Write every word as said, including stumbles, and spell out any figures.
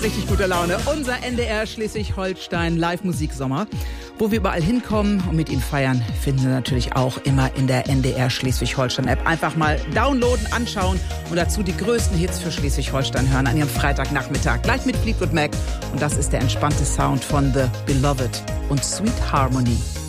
richtig gute Laune. Unser N D R Schleswig-Holstein Live-Musiksommer. Wo wir überall hinkommen und mit Ihnen feiern, finden Sie natürlich auch immer in der N D R Schleswig-Holstein-App. Einfach mal downloaden, anschauen und dazu die größten Hits für Schleswig-Holstein hören an Ihrem Freitagnachmittag. Gleich mit Fleetwood Mac. Und das ist der entspannte Sound von The Beloved und Sweet Harmony.